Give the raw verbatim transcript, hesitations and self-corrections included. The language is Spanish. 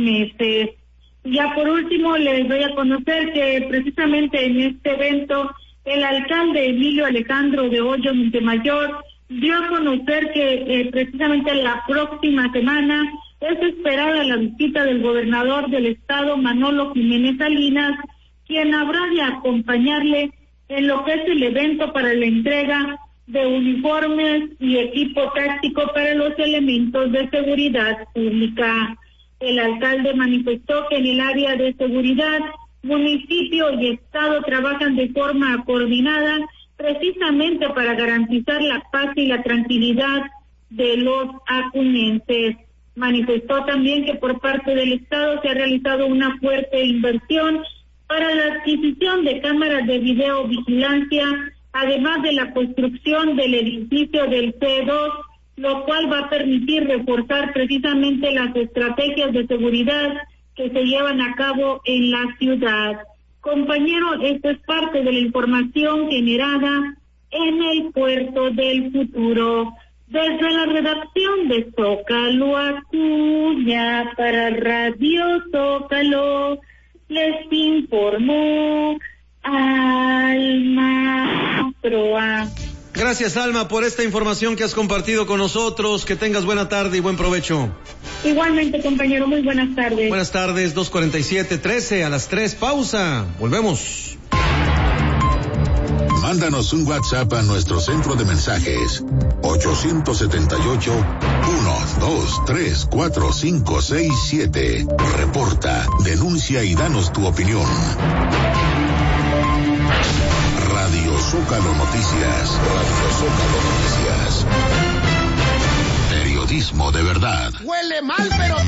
meses. Ya por último les doy a conocer que precisamente en este evento el alcalde Emilio Alejandro de Hoyos Montemayor dio a conocer que eh, precisamente la próxima semana es esperada la visita del gobernador del estado, Manolo Jiménez Salinas, quien habrá de acompañarle en lo que es el evento para la entrega de uniformes y equipo táctico para los elementos de seguridad pública. El alcalde manifestó que en el área de seguridad, municipio y estado trabajan de forma coordinada precisamente para garantizar la paz y la tranquilidad de los acunenses. Manifestó también que por parte del estado se ha realizado una fuerte inversión para la adquisición de cámaras de videovigilancia, además de la construcción del edificio del C dos, lo cual va a permitir reforzar precisamente las estrategias de seguridad que se llevan a cabo en la ciudad. Compañero, esto es parte de la información generada en el Puerto del Futuro. Desde la redacción de Zócalo Acuña para Radio Zócalo, les informó Alma Proa. Gracias, Alma, por esta información que has compartido con nosotros. Que tengas buena tarde y buen provecho. Igualmente, compañero, muy buenas tardes. Buenas tardes, dos cuarenta y siete, trece a las tres, pausa. Volvemos. Mándanos un WhatsApp a nuestro centro de mensajes ocho siete ocho, uno dos tres cuatro cinco seis siete. Reporta, denuncia y danos tu opinión. Radio Zócalo Noticias. Radio Zócalo Noticias. Periodismo de verdad. Huele mal, pero